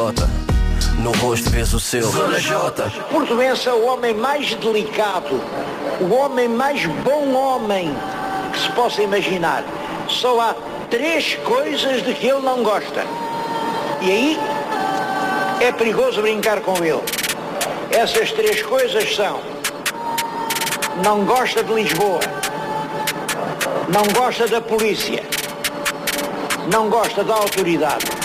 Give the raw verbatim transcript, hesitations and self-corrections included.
J, no rosto vês o seu Zona J. Portuense é o homem mais delicado, o homem mais bom homem que se possa imaginar. Só há três coisas de que ele não gosta. E aí é perigoso brincar com ele. Essas três coisas são: não gosta de Lisboa, não gosta da polícia, não gosta da autoridade.